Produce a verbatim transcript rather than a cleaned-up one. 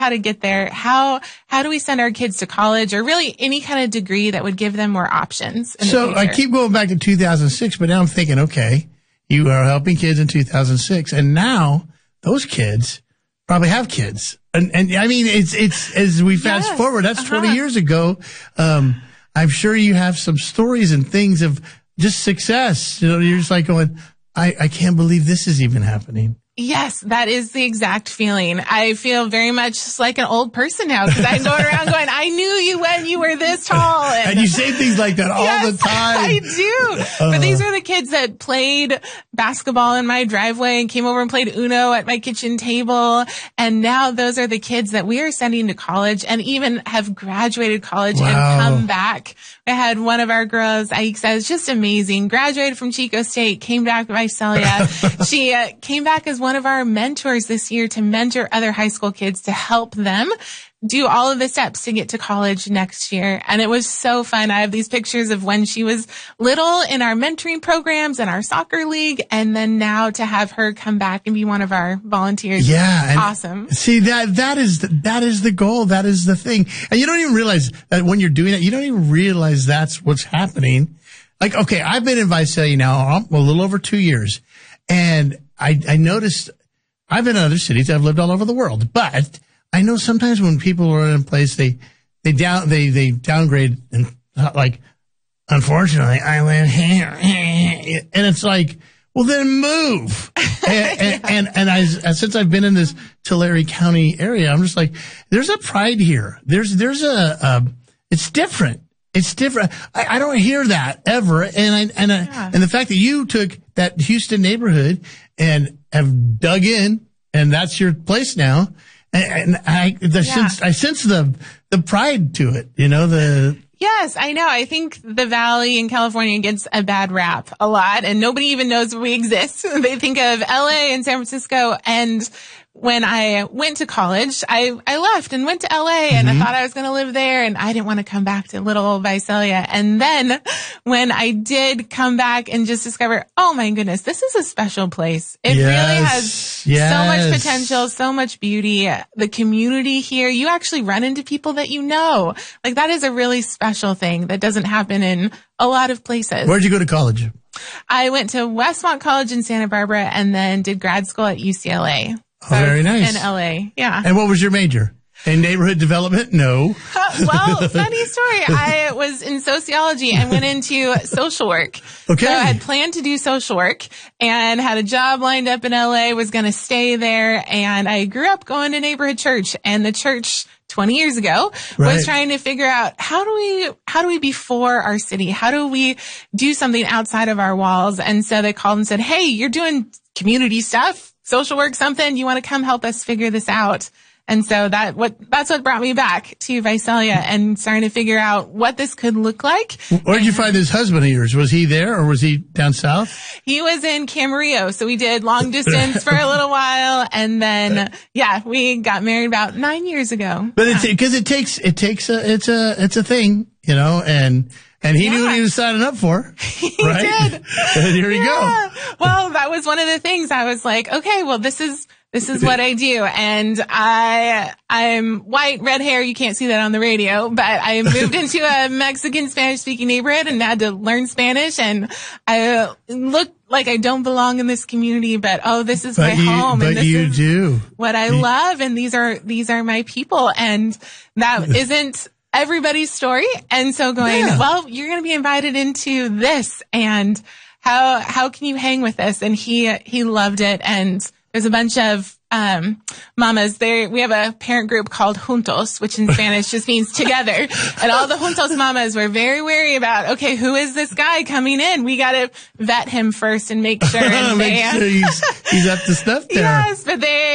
how to get there. How, how do we send our kids to college or really any kind of degree that would give them more options? In so the I keep going back to two thousand six, but now I'm thinking, okay, you are helping kids in two thousand six, and now those kids probably have kids. And, and I mean, it's, it's, as we fast yes. forward, that's uh-huh. twenty years ago. Um, I'm sure you have some stories and things of just success. You know, you're just like going, I, I can't believe this is even happening. Yes, that is the exact feeling. I feel very much just like an old person now because I'm going around going, I knew you when you were this tall. And, and you say things like that all yes, the time. I do. Uh, but these are the kids that played basketball in my driveway and came over and played Uno at my kitchen table. And now those are the kids that we are sending to college and even have graduated college wow. and come back. I had one of our girls, Aixa, is just amazing, graduated from Chico State, came back to Visalia. She uh, came back as one of our mentors this year to mentor other high school kids to help them do all of the steps to get to college next year. And it was so fun. I have these pictures of when she was little in our mentoring programs and our soccer league. And then now to have her come back and be one of our volunteers. Yeah. Awesome. See, that, that is, the, that is the goal. That is the thing. And you don't even realize that when you're doing it, you don't even realize that's what's happening. Like, okay, I've been in Visalia now a little over two years and I, I noticed I've been in other cities. I've lived all over the world, but I know sometimes when people are in a place, they, they down, they, they downgrade and like, unfortunately, I live here. And it's like, well, then move. and, and, and, and I, since I've been in this Tulare County area, I'm just like, there's a pride here. There's, there's a, a it's different. It's different. I, I don't hear that ever. And I, and I, yeah. and the fact that you took that Houston neighborhood and have dug in and that's your place now. And, and I, the, yeah. sense, I sense the, the pride to it, you know, the. Yes, I know. I think the Valley in California gets a bad rap a lot and nobody even knows we exist. They think of L A and San Francisco. And when I went to college, I, I left and went to L A and mm-hmm. I thought I was going to live there and I didn't want to come back to little old Visalia. And then when I did come back and just discover, oh my goodness, this is a special place. It yes. really has yes. so much potential, so much beauty. The community here, you actually run into people that you know. Like that is a really special thing that doesn't happen in a lot of places. Where'd you go to college? I went to Westmont College in Santa Barbara and then did grad school at U C L A. So oh, very nice. In L A, yeah. And what was your major? In neighborhood development? No. Uh, well, funny story. I was in sociology and went into social work. Okay. So I had planned to do social work and had a job lined up in L A, was going to stay there. And I grew up going to neighborhood church, and the church twenty years ago right. was trying to figure out how do we, how do we be for our city? How do we do something outside of our walls? And so they called and said, hey, you're doing community stuff, social work, something. You want to come help us figure this out? And so that what that's what brought me back to Visalia and starting to figure out what this could look like. Where did you find this husband of yours? Was he there or was he down south? He was in Camarillo, so we did long distance for a little while, and then yeah, we got married about nine years ago. But yeah. it's because it takes it takes a it's a it's a thing, you know, and. And he yeah. knew what he was signing up for. He right? did. And here you yeah. go. Well, that was one of the things I was like, okay, well, this is, this is what I do. And I, I'm white, red hair. You can't see that on the radio, but I moved into a Mexican Spanish speaking neighborhood and had to learn Spanish. And I look like I don't belong in this community, but oh, this is but my you, home. But and this you is do. what I you, love. And these are, these are my people. And that isn't everybody's story. And so going, yeah. well, you're going to be invited into this, and how, how can you hang with this? And he, he loved it. And there's a bunch of, um, mamas there. We have a parent group called Juntos, which in Spanish just means together. And all the Juntos mamas were very wary about, okay, who is this guy coming in? We got to vet him first and make sure. And make they, sure he's, he's up to stuff there. Yes, but they,